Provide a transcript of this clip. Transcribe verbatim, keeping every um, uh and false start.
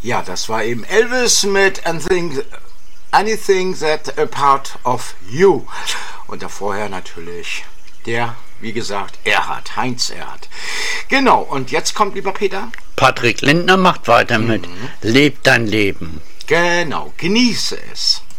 Ja, das war eben Elvis mit Anything, Anything That a Part of You. Und davorher natürlich der, wie gesagt, Erhard, Heinz Erhardt. Genau, und jetzt kommt, lieber Peter. Patrick Lindner macht weiter mit Mhm. Leb dein Leben. Genau, genieße es.